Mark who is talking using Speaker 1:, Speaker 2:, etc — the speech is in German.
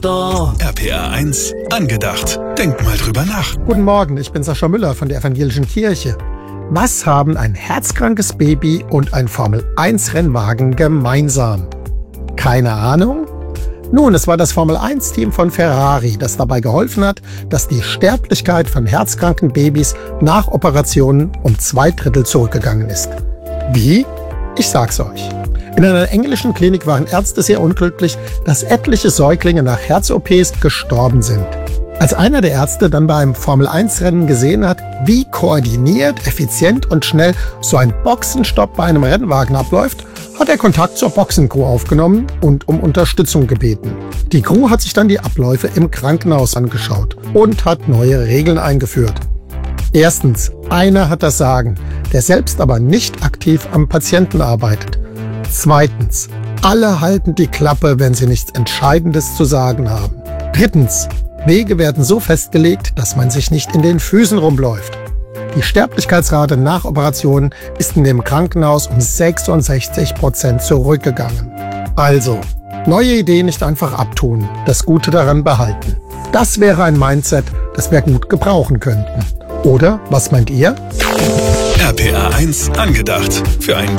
Speaker 1: RPR 1 angedacht. Denk mal drüber nach.
Speaker 2: Guten Morgen, ich bin Sascha Müller von der Evangelischen Kirche. Was haben ein herzkrankes Baby und ein Formel-1-Rennwagen gemeinsam? Keine Ahnung? Nun, es war das Formel-1-Team von Ferrari, das dabei geholfen hat, dass die Sterblichkeit von herzkranken Babys nach Operationen um 2/3 zurückgegangen ist. Wie? Ich sag's euch. In einer englischen Klinik waren Ärzte sehr unglücklich, dass etliche Säuglinge nach Herz-OPs gestorben sind. Als einer der Ärzte dann bei einem Formel-1-Rennen gesehen hat, wie koordiniert, effizient und schnell so ein Boxenstopp bei einem Rennwagen abläuft, hat er Kontakt zur Boxencrew aufgenommen und um Unterstützung gebeten. Die Crew hat sich dann die Abläufe im Krankenhaus angeschaut und hat neue Regeln eingeführt. Erstens, einer hat das Sagen, der selbst aber nicht aktiv am Patienten arbeitet. Zweitens, alle halten die Klappe, wenn sie nichts Entscheidendes zu sagen haben. Drittens, Wege werden so festgelegt, dass man sich nicht in den Füßen rumläuft. Die Sterblichkeitsrate nach Operationen ist in dem Krankenhaus um 66% zurückgegangen. Also, neue Ideen nicht einfach abtun, das Gute daran behalten. Das wäre ein Mindset, das wir gut gebrauchen könnten. Oder, was meint ihr?
Speaker 1: RPR 1 angedacht. Für einen